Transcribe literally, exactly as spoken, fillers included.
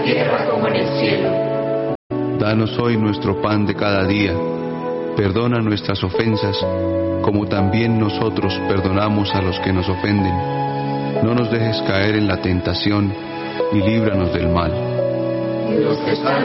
tierra como en el cielo. Danos hoy nuestro pan de cada día. Perdona nuestras ofensas, como también nosotros perdonamos a los que nos ofenden. No nos dejes caer en la tentación, y líbranos del mal. Los que están